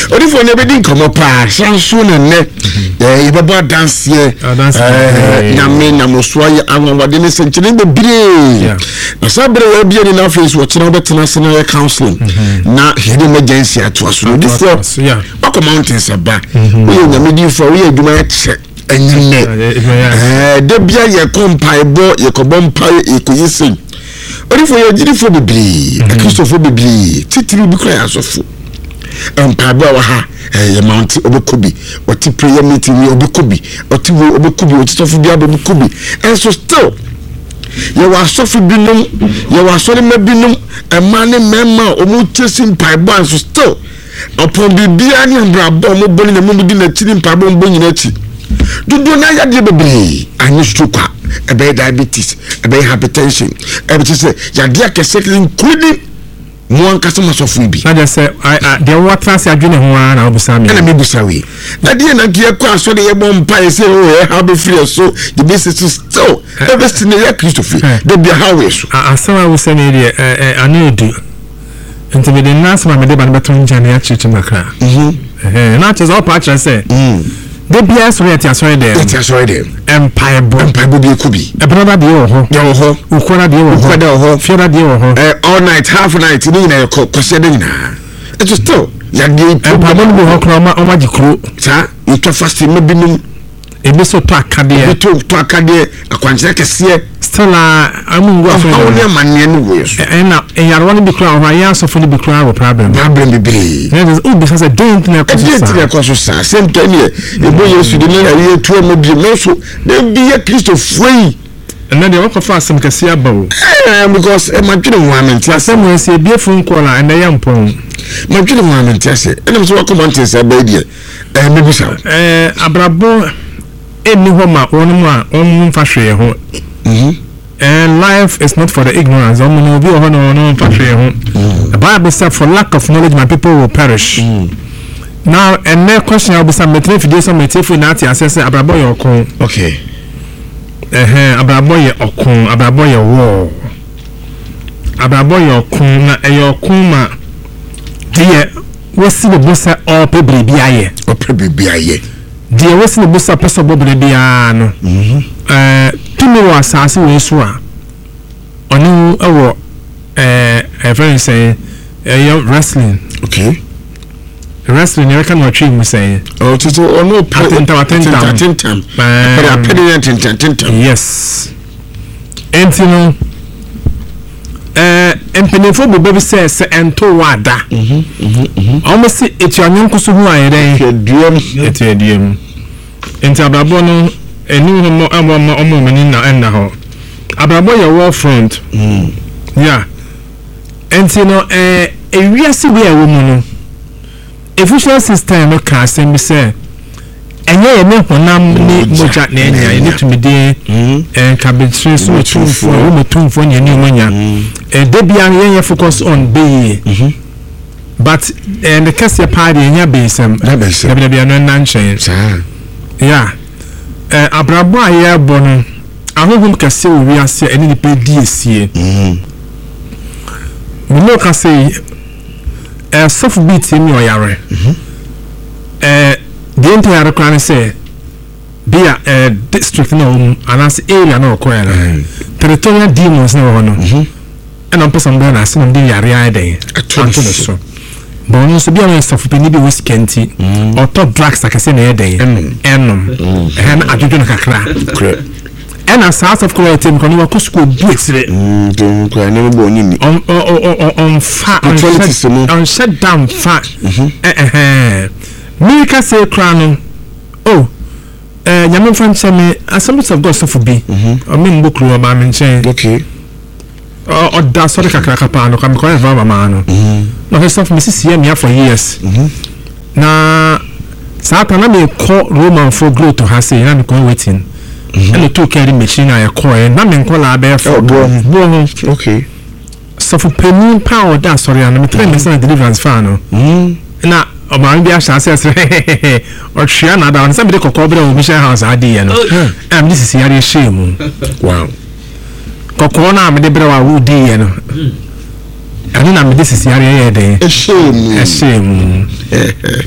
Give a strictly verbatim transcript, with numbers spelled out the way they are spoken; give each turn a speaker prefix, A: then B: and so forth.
A: odifo ne bedi nkomo pa sanso ne ne eh ibaba dance eh nyame namoso aye anwade ne senkyene bebre na sabre we bia ni na face wo kina obetena se na counseling na hede emergency ato aso odifo bako mountains aba we nyame difo we adwuma ya che enyine eh de bia ye kompa ebo ye kobompa ye koyisen odifo ye difo bebre Christopher bebre titiri bi kra asofo empabo wa ha eh mount obekobi oti prayer meeting we obekobi oti we obekobi oti sofo bia obekobi and so still you are sofo binum you are sorry me binum e man ne mema omu chasing paibo and so still upon bibia ni ambrabo mo boni na mo di na chiri paibo mo nyina chi dudu na ya de bebre anyi stroke e be diabetes e be hypertension e be say ya de akese including mo customer sofu bi
B: na just say I the water say adwene ho na obusa me
A: na me busa we na de na gie kwa so de ye bom pa say oh how be free so the business is still the best in the Christopher de be how we so
B: asama we say me de eh anudu enti me de nasma me de ban beton jana ya chichi makra mhm eh na just up actually say mm the B S rate asori dem
A: it asori dem
B: empire bo
A: empire bo bi ekubi
B: e brother bi wo ho
A: ya wo ho
B: ukora bi wo ho
A: ukora ho
B: fiora bi wo ho
A: eh all night half night ni na ko kwase de nyina it is still ya de
B: problem bi ho kro ma o ma jikro
A: sa you to fast me binum
B: ebi so to akade
A: e to to akade akwanche kese
B: still a amungu aso
A: how ne manne no wo so
B: e na e yarwa no bi kra ho ya so fo no bi kra ho problem
A: problem bi bi
B: there is oh because I don't know
A: ko so sa same time e bo yesu de ne ya tu mo bi me so de bi ya Kristo free
B: and then they walk for some kase abawo
A: eh because e ma twene ho amenti
B: asem we se bi efu nkola and ya mpon
A: ma twene ho amenti ase ene so ko mountains aba die eh me bi sa
B: eh abrabo eni ho ma wonu mu a wonu mfa hwe ho mhm and life is not for the ignorance omo no bi ho no no mfa hwe ho the Bible said for lack of knowledge my people will perish mm. Now and the question I will be submitting for this some metefu na ati asese abrabo ye okon
A: okay
B: eh abrabo ye okon abrabo ye wo abrabo ye okon na e ye okon ma de wasi be bosa o pe brebi aye
A: o pe brebi aye
B: de wasi be bosa peso bo brebi a no mhm eh tumi wa asase we so a onu ewo eh e very say eh wrestling
A: okay
B: wrestling you can watch him say
A: oh tito ono
B: patent patent
A: patent but a patent patent
B: yes entino eh empenefo bobo say say ento wada mhm mhm almost it your nyanko so hu ayere
A: eduem
B: it eduem enti abrabo no enu ho mo amo omo mani na enna ho abrabo your war front mm yeah entino eh ewiase we awo mu no efficient system no can say me say enye ye me honam ni moja na enya ni tumide eh cabbage so tumfo wo metumfo nya ni omanya eh de bia ye focus on be but and the case party enya be sem de bia no na nchen yeah eh abrabo aye bono ahohum kase wo wi ase eni ni pe di esie mhm mo ka say eh soft beat mi oyare mhm eh the entire crown say be a district no anas area no ko era territorial demons no ho no mhm and on person be na se no dey yare ai dey ato so bon so be am soft pe ni be whiskey or top drugs akase na dey enom eh na adwodwo no kakra and as south of Korea team kono wa school buexre mm don ko na bo ni on on on fa on shut down fa eh eh Mika say crown oh eh nyame fanche me Assemblies of God so for be o me mbokru o ba me nchen okay o da so de kakra kapa no kam ko eva mama no no he stuff me sisi me for years na Sata na me call Roman for glow to her say na me ko waiting and the two carry machine I call na me call la be for bo okay so for penny power that sorry na me try me say deliverance fan no na o ma bi a sha say o tria na da on say be kokko bre o mission house adi no am this is yare shame wow kokko na me de bre wa wo di no ani na me this is yare ye dey e shame e shame